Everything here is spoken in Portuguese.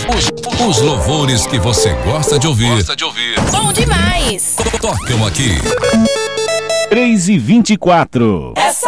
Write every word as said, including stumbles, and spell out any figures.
Os, os louvores que você gosta de ouvir. Gosta de ouvir. Bom demais. Tocam aqui. três e vinte e quatro. Essa